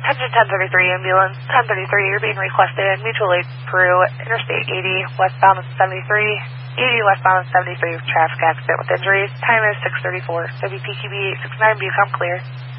Attention 1033 ambulance. 1033, you're being requested. Mutual aid Peru, Interstate 80, westbound of 73. 80 westbound of 73 with traffic accident with injuries. Time is 6:34. WPQB 869, become clear.